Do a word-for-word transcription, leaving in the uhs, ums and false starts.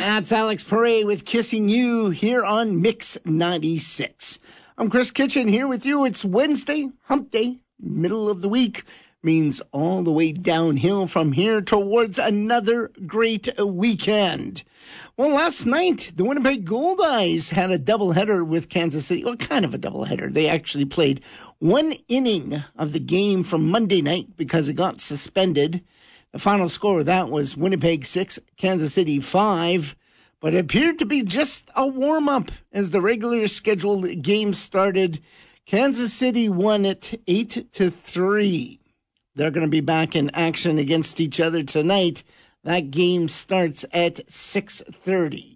That's Alex Paray with Kissing You here on Mix ninety-six. I'm Chris Kitchen here with you. It's Wednesday, hump day, middle of the week. Means all the way downhill from here towards another great weekend. Well, last night, the Winnipeg Goldeyes had a doubleheader with Kansas City. Well, kind of a doubleheader. They actually played one inning of the game from Monday night because it got suspended. The final score of that was Winnipeg six, Kansas City five. But it appeared to be just a warm-up as the regular scheduled game started. Kansas City won it eight to three. They're going to be back in action against each other tonight. That game starts at six thirty.